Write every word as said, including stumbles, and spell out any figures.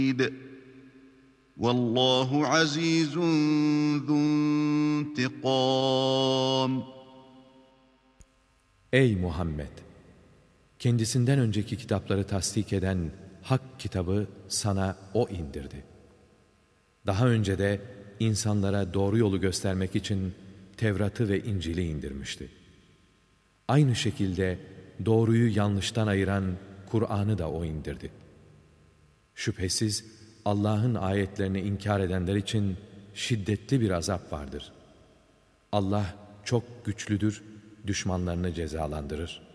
Vallahu azizun zuntikam. Ey Muhammed! Kendisinden önceki kitapları tasdik eden Hak kitabı sana O indirdi. Daha önce de insanlara doğru yolu göstermek için Tevrat'ı ve İncil'i indirmişti. Aynı şekilde doğruyu yanlıştan ayıran Kur'an'ı da O indirdi. Şüphesiz Allah'ın ayetlerini inkar edenler için şiddetli bir azap vardır. Allah çok güçlüdür, düşmanlarını cezalandırır.